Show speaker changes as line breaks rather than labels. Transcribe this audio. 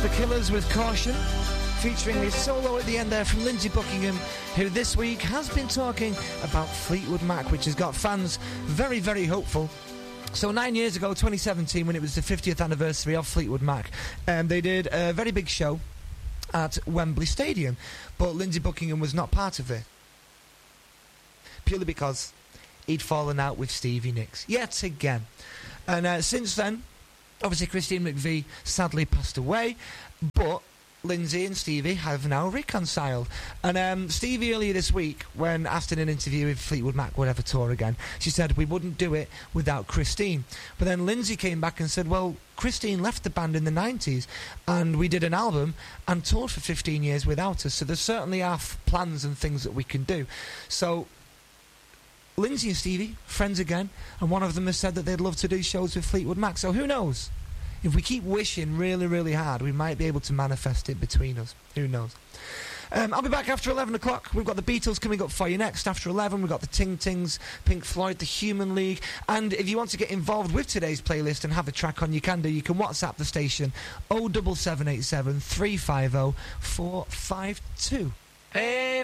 The Killers with Caution, featuring a solo at the end there from Lindsey Buckingham, who this week has been talking about Fleetwood Mac, which has got fans very, very hopeful. So 9 years ago, 2017, when it was the 50th anniversary of Fleetwood Mac, they did a very big show at Wembley Stadium, but Lindsey Buckingham was not part of it, purely because he'd fallen out with Stevie Nicks yet again. And since then, obviously Christine McVie sadly passed away, but Lindsay and Stevie have now reconciled. And Stevie earlier this week, when asked in an interview if Fleetwood Mac would ever tour again, she said we wouldn't do it without Christine. But then Lindsay came back and said, well, Christine left the band in the 90s and we did an album and toured for 15 years without us, so there certainly are plans and things that we can do. So Lindsay and Stevie, friends again, and one of them has said that they'd love to do shows with Fleetwood Mac, so who knows? If we keep wishing really, really hard, we might be able to manifest it between us. Who knows? I'll be back after 11 o'clock. We've got the Beatles coming up for you next. After 11, we've got the Ting Tings, Pink Floyd, the Human League. And if you want to get involved with today's playlist and have a track on, you can do. You can WhatsApp the station 07787 350 452. Hey!